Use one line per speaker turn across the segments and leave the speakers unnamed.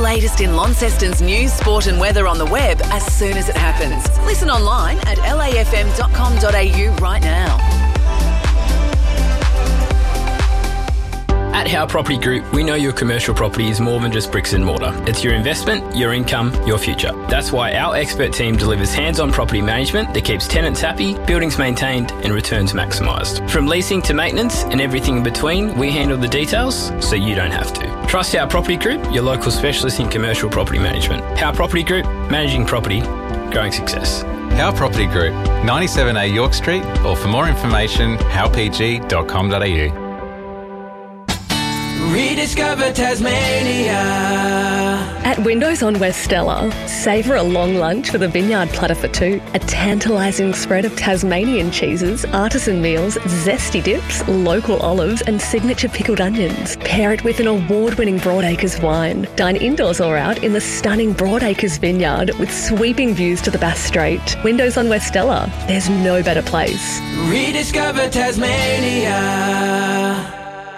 latest in Launceston's news, sport and weather on the web as soon as it happens. Listen online at lafm.com.au right now.
At Howe Property Group, we know your commercial property is more than just bricks and mortar. It's your investment, your income, your future. That's why our expert team delivers hands-on property management that keeps tenants happy, buildings maintained and returns maximised. From leasing to maintenance and everything in between, we handle the details so you don't have to. Trust Howe Property Group, your local specialist in commercial property management. Howe Property Group, managing property, growing success.
Howe Property Group, 97A York Street, or for more information, howpg.com.au.
Rediscover Tasmania.
At Windows on West Stella, savour a long lunch with a vineyard platter for two, a tantalising spread of Tasmanian cheeses, artisan meals, zesty dips, local olives and signature pickled onions. Pair it with an award-winning Broadacres wine. Dine indoors or out in the stunning Broadacres vineyard with sweeping views to the Bass Strait. Windows on West Stella, there's no better place.
Rediscover Tasmania.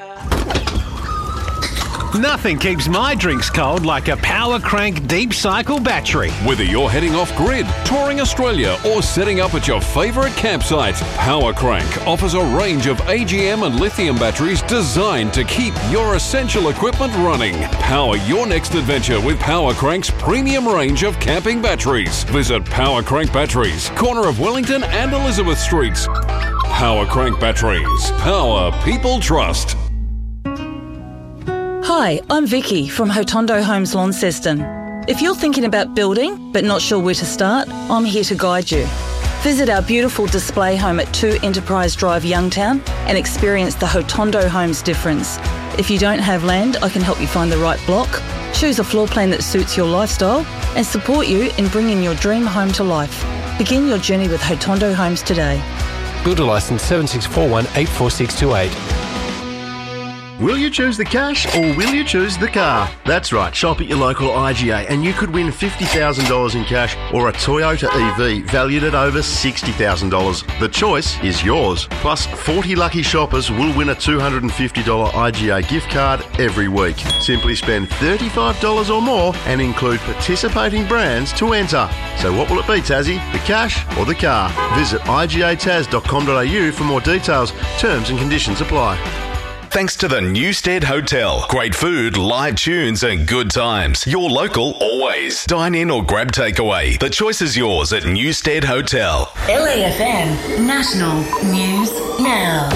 Nothing keeps my drinks cold like a Power Crank Deep Cycle battery.
Whether you're heading off-grid, touring Australia or setting up at your favourite campsite, Power Crank offers a range of AGM and lithium batteries designed to keep your essential equipment running. Power your next adventure with Power Crank's premium range of camping batteries. Visit Power Crank Batteries, corner of Wellington and Elizabeth Streets. Power Crank Batteries. Power people trust.
Hi, I'm Vicky from Hotondo Homes Launceston. If you're thinking about building but not sure where to start, I'm here to guide you. Visit our beautiful display home at 2 Enterprise Drive, Youngtown, and experience the Hotondo Homes difference. If you don't have land, I can help you find the right block, choose a floor plan that suits your lifestyle, and support you in bringing your dream home to life. Begin your journey with Hotondo Homes today.
Builder licence 7641 84628.
Will you choose the cash or will you choose the car? That's right, shop at your local IGA and you could win $50,000 in cash or a Toyota EV valued at over $60,000. The choice is yours. Plus, 40 lucky shoppers will win a $250 IGA gift card every week. Simply spend $35 or more and include participating brands to enter. So what will it be, Tassie? The cash or the car? Visit igataz.com.au for more details. Terms and conditions apply.
Thanks to the Newstead Hotel. Great food, live tunes and good times. Your local always. Dine in or grab takeaway. The choice is yours at Newstead Hotel.
LAFM National News Now.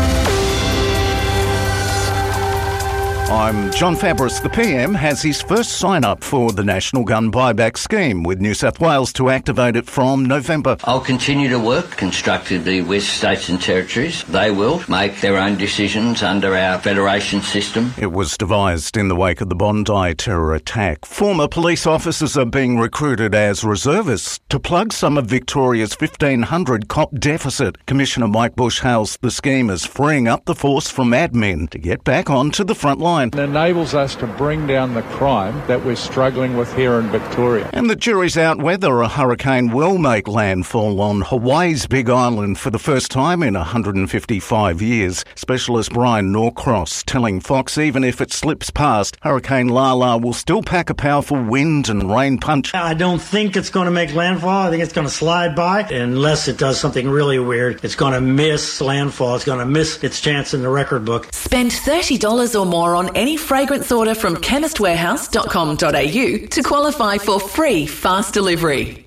I'm John Fabris. The PM has his first sign-up for the National Gun Buyback Scheme, with New South Wales to activate it from November.
I'll continue to work constructively with states and territories. They will make their own decisions under our federation system.
It was devised in the wake of the Bondi terror attack. Former police officers are being recruited as reservists to plug some of Victoria's 1,500 cop deficit. Commissioner Mike Bush hails the scheme as freeing up the force from admin to get back onto the front line.
It enables us to bring down the crime that we're struggling with here in Victoria.
And the jury's out whether a hurricane will make landfall on Hawaii's Big Island for the first time in 155 years. Specialist Brian Norcross telling Fox even if it slips past, Hurricane Lala will still pack a powerful wind and rain punch.
I don't think it's going to make landfall. I think it's going to slide by. Unless it does something really weird, it's going to miss landfall. It's going to miss its chance in the record book.
Spend $30 or more on any fragrance order from chemistwarehouse.com.au to qualify for free fast delivery.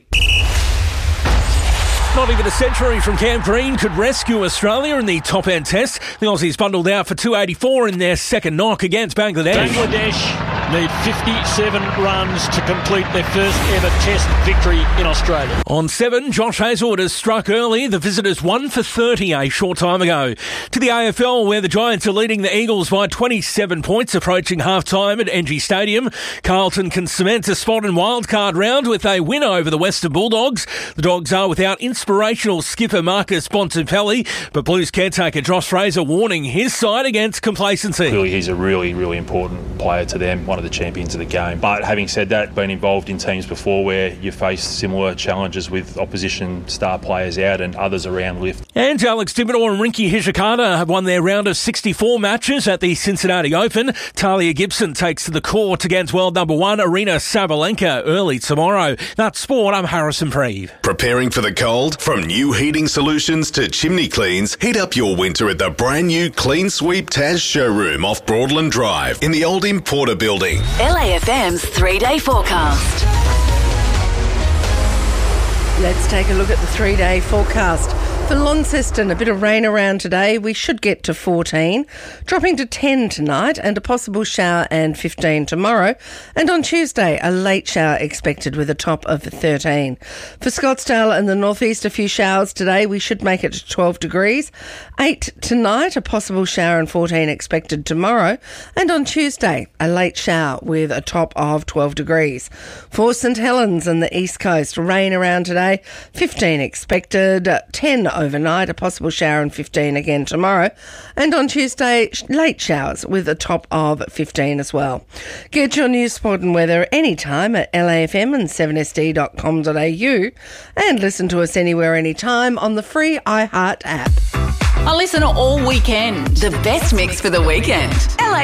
Not even a century from Camp Green could rescue Australia in the top-end test. The Aussies bundled out for 284 in their second knock against Bangladesh.
Bangladesh need 57 runs to complete their first ever test victory in Australia.
On 7, Josh Hazlewood has struck early. The visitors 1 for 30 a short time ago. To the AFL, where the Giants are leading the Eagles by 27 points approaching half-time at NG Stadium. Carlton can cement a spot in wildcard round with a win over the Western Bulldogs. The Dogs are without inspirational skipper Marcus Bontempelli, but Blues caretaker Josh Fraser warning his side against complacency.
Clearly he's a really, really important player to them, one one of the champions of the game. But having said that, been involved in teams before where you face similar challenges with opposition star players out and others around lift.
And Alex Dimador and Rinky Hijikata have won their round of 64 matches at the Cincinnati Open. Talia Gibson takes to the court against world number 1 Arina Sabalenka early tomorrow. That's sport. I'm Harrison Preeve.
Preparing for the cold? From new heating solutions to chimney cleans, heat up your winter at the brand new Clean Sweep Taz showroom off Broadland Drive in the old Importer building.
LAFM's 3-day forecast.
Let's take a look at the 3-day forecast. For Launceston, a bit of rain around today. We should get to 14, dropping to 10 tonight and a possible shower and 15 tomorrow. And on Tuesday, a late shower expected with a top of 13. For Scottsdale and the northeast, a few showers today. We should make it to 12 degrees. 8 tonight, a possible shower and 14 expected tomorrow. And on Tuesday, a late shower with a top of 12 degrees. For St Helens and the east coast, rain around today. 15 expected, 10 overnight, a possible shower and 15 again tomorrow. And on Tuesday, late showers with a top of 15 as well. Get your news, sport and weather anytime at LAFM and 7sd.com.au and listen to us anywhere, anytime on the free iHeart app.
I listen all weekend. The best mix for the weekend. LA